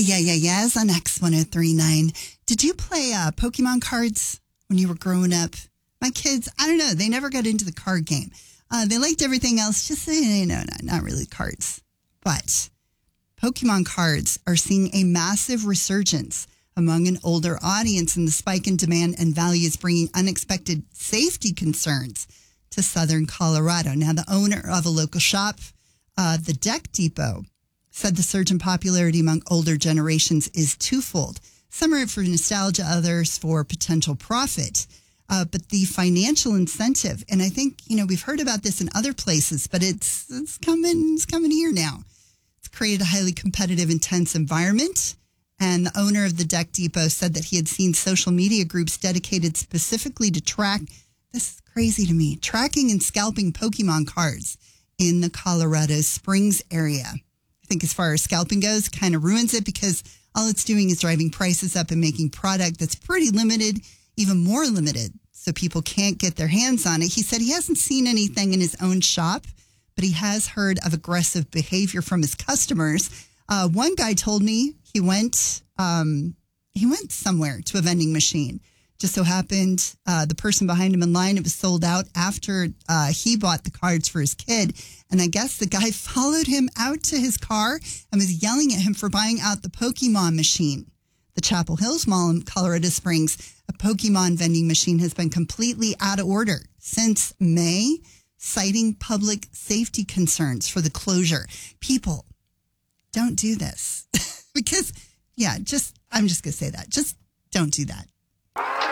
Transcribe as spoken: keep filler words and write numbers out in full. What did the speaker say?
yeah, yeah, yes, on X one oh three point nine. Did you play uh, Pokemon cards when you were growing up? My kids, I don't know, they never got into the card game. Uh, they liked everything else, just, you know, not, not really cards. But Pokemon cards are seeing a massive resurgence among an older audience, and the spike in demand and value is bringing unexpected safety concerns to southern Colorado. Now, the owner of a local shop, uh, the Deck Depot, said the surge in popularity among older generations is twofold. Some are for nostalgia, others for potential profit. Uh, but the financial incentive, and I think, you know, we've heard about this in other places, but it's it's coming, it's coming here now. It's created a highly competitive, intense environment. And the owner of the Deck Depot said that he had seen social media groups dedicated specifically to track, this is crazy to me, tracking and scalping Pokemon cards in the Colorado Springs area. I think as far as scalping goes, kind of ruins it because all it's doing is driving prices up and making product that's pretty limited, even more limited, so people can't get their hands on it. He said he hasn't seen anything in his own shop, but he has heard of aggressive behavior from his customers. Uh, one guy told me he went um, he went somewhere to a vending machine. Just so happened, uh, the person behind him in line, it was sold out after uh, he bought the cards for his kid. And I guess the guy followed him out to his car and was yelling at him for buying out the Pokemon machine. The Chapel Hills Mall in Colorado Springs, a Pokemon vending machine has been completely out of order since May, citing public safety concerns for the closure. People, don't do this. Because, yeah, just, I'm just going to say that. Just don't do that.